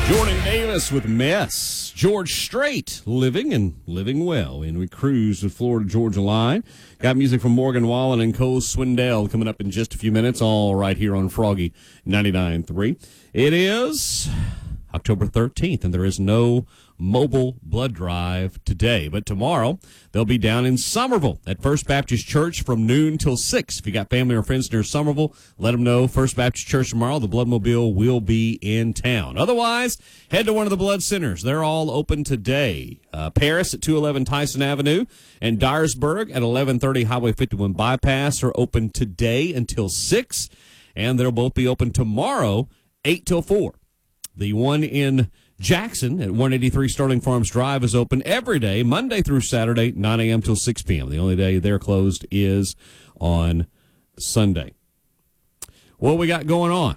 Jordan Davis with Mess. George Strait, Living and Living Well. And we cruise the Florida-Georgia line. Got music from Morgan Wallen and Cole Swindell coming up in just a few minutes, all right here on Froggy 99.3. It is October 13th, and there is no mobile blood drive today. But tomorrow, they'll be down in Somerville at First Baptist Church from noon till 6. If you got family or friends near Somerville, let them know. First Baptist Church tomorrow, the Bloodmobile will be in town. Otherwise, head to one of the blood centers. They're all open today. Paris at 211 Tyson Avenue and Dyersburg at 1130 Highway 51 Bypass are open today until 6. And they'll both be open tomorrow, 8 till 4. The one in Jackson at 183 Sterling Farms Drive is open every day, Monday through Saturday, 9 a.m. till 6 p.m. The only day they're closed is on Sunday. What we got going on?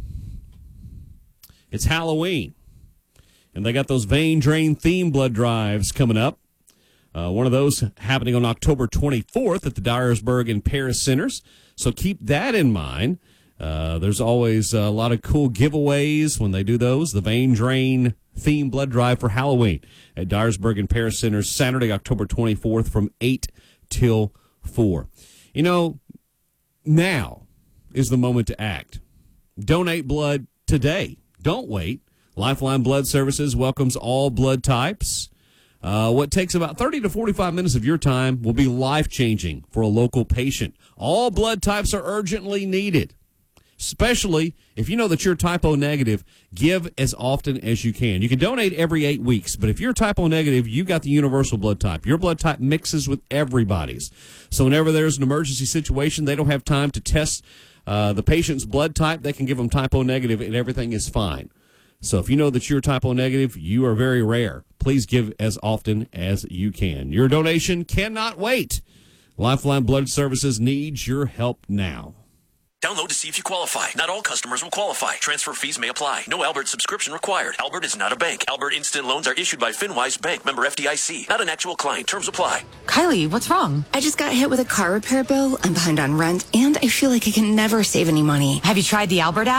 It's Halloween, and they got those vein drain theme blood drives coming up. One of those happening on October 24th at the Dyersburg and Paris Centers, so keep that in mind. There's always a lot of cool giveaways when they do those. The Vein Drain Theme Blood Drive for Halloween at Dyersburg and Paris Centers, Saturday, October 24th from 8 till 4. You know, now is the moment to act. Donate blood today. Don't wait. Lifeline Blood Services welcomes all blood types. What takes about 30 to 45 minutes of your time will be life-changing for a local patient. All blood types are urgently needed. Especially if you know that you're type O negative, give as often as you can. You can donate every 8 weeks, but if you're type O negative, you got the universal blood type. Your blood type mixes with everybody's. So whenever there's an emergency situation, they don't have time to test the patient's blood type. They can give them type O negative and everything is fine. So if you know that you're type O negative, you are very rare. Please give as often as you can. Your donation cannot wait. Lifeline Blood Services needs your help now. Download to see if you qualify. Not all customers will qualify. Transfer fees may apply. No Albert subscription required. Albert is not a bank. Albert Instant Loans are issued by FinWise Bank, member FDIC. Not an actual client. Terms apply. Kylie, what's wrong? I just got hit with a car repair bill. I'm behind on rent, and I feel like I can never save any money. Have you tried the Albert app?